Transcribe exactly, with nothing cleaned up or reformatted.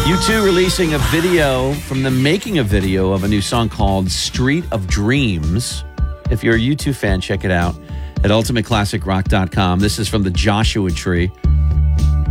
U two releasing a video from the making of video of a new song called Street of Dreams. If you're a U two fan, check it out at ultimate classic rock dot com. This is from the Joshua Tree.